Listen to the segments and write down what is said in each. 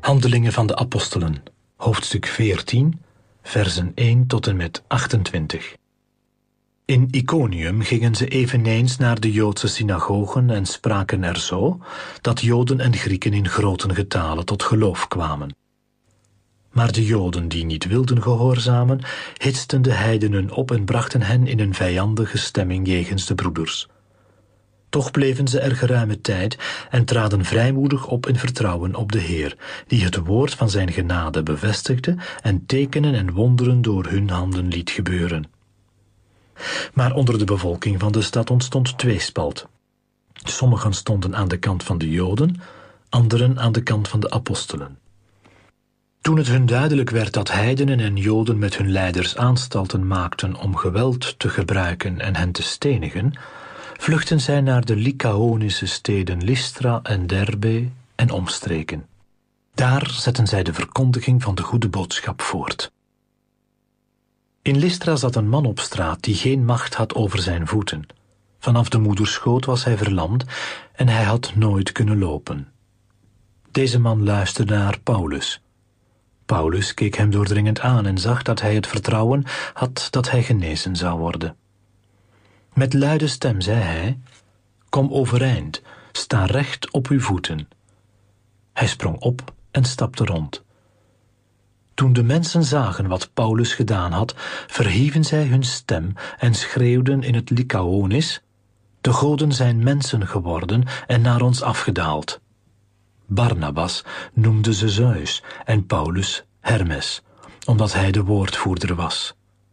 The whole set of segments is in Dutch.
Handelingen van de Apostelen, hoofdstuk 14, versen 1 tot en met 28. In Iconium gingen ze eveneens naar de Joodse synagogen en spraken er zo, dat Joden en Grieken in groten getale tot geloof kwamen. Maar de Joden die niet wilden gehoorzamen, hitsten de heidenen op en brachten hen in een vijandige stemming jegens de broeders. Toch bleven ze er geruime tijd en traden vrijmoedig op in vertrouwen op de Heer, die het woord van zijn genade bevestigde en tekenen en wonderen door hun handen liet gebeuren. Maar onder de bevolking van de stad ontstond tweespalt. Sommigen stonden aan de kant van de Joden, anderen aan de kant van de apostelen. Toen het hun duidelijk werd dat heidenen en Joden met hun leiders aanstalten maakten om geweld te gebruiken en hen te stenigen, vluchtten zij naar de Lycaonische steden Lystra en Derbe en omstreken. Daar zetten zij de verkondiging van de goede boodschap voort. In Lystra zat een man op straat die geen macht had over zijn voeten. Vanaf de moederschoot was hij verlamd en hij had nooit kunnen lopen. Deze man luisterde naar Paulus. Paulus keek hem doordringend aan en zag dat hij het vertrouwen had dat hij genezen zou worden. Met luide stem zei hij: "Kom overeind, sta recht op uw voeten." Hij sprong op en stapte rond. Toen de mensen zagen wat Paulus gedaan had, verhieven zij hun stem en schreeuwden in het Lycaonisch: "De goden zijn mensen geworden en naar ons afgedaald." Barnabas noemde ze Zeus en Paulus Hermes, omdat hij de woordvoerder was.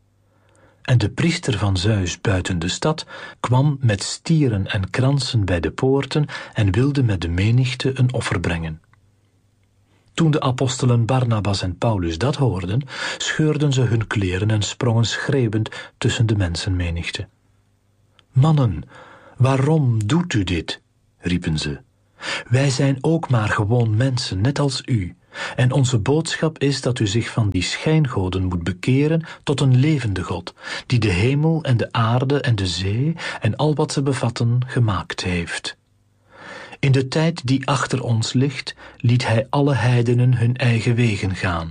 En de priester van Zeus buiten de stad kwam met stieren en kransen bij de poorten en wilde met de menigte een offer brengen. Toen de apostelen Barnabas en Paulus dat hoorden, scheurden ze hun kleren en sprongen schreeuwend tussen de mensenmenigte. "Mannen, waarom doet u dit?" riepen ze. "Wij zijn ook maar gewoon mensen, net als u. En onze boodschap is dat u zich van die schijngoden moet bekeren tot een levende God, die de hemel en de aarde en de zee en al wat ze bevatten gemaakt heeft. In de tijd die achter ons ligt, liet hij alle heidenen hun eigen wegen gaan.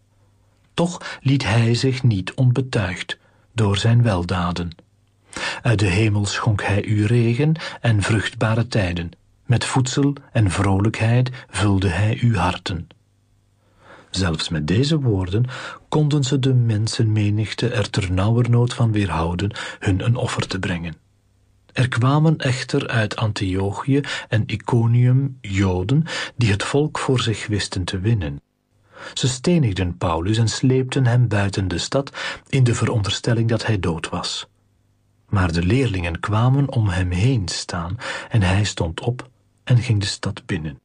Toch liet hij zich niet onbetuigd door zijn weldaden. Uit de hemel schonk hij u regen en vruchtbare tijden. Met voedsel en vrolijkheid vulde hij uw harten." Zelfs met deze woorden konden ze de mensenmenigte er ternauwernood van weerhouden hun een offer te brengen. Er kwamen echter uit Antiochië en Iconium Joden die het volk voor zich wisten te winnen. Ze stenigden Paulus en sleepten hem buiten de stad in de veronderstelling dat hij dood was. Maar de leerlingen kwamen om hem heen staan en hij stond op en ging de stad binnen.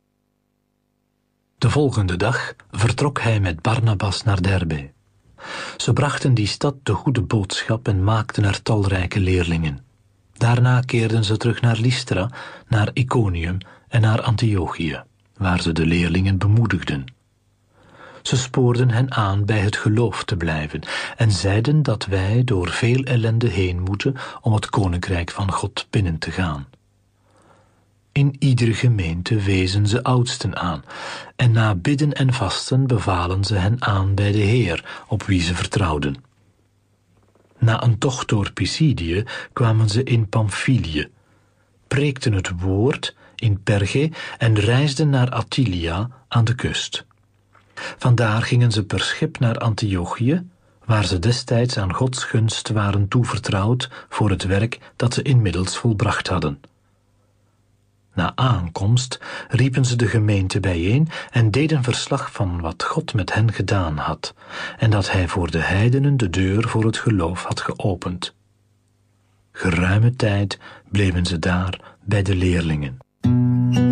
De volgende dag vertrok hij met Barnabas naar Derbe. Ze brachten die stad de goede boodschap en maakten er talrijke leerlingen. Daarna keerden ze terug naar Lystra, naar Iconium en naar Antiochië, waar ze de leerlingen bemoedigden. Ze spoorden hen aan bij het geloof te blijven en zeiden dat wij door veel ellende heen moeten om het koninkrijk van God binnen te gaan. In iedere gemeente wezen ze oudsten aan, en na bidden en vasten bevalen ze hen aan bij de Heer, op wie ze vertrouwden. Na een tocht door Pisidië kwamen ze in Pamphylië, preekten het woord in Perge en reisden naar Attalia aan de kust. Vandaar gingen ze per schip naar Antiochië, waar ze destijds aan Gods gunst waren toevertrouwd voor het werk dat ze inmiddels volbracht hadden. Na aankomst riepen ze de gemeente bijeen en deden verslag van wat God met hen gedaan had, en dat hij voor de heidenen de deur voor het geloof had geopend. Geruime tijd bleven ze daar bij de leerlingen.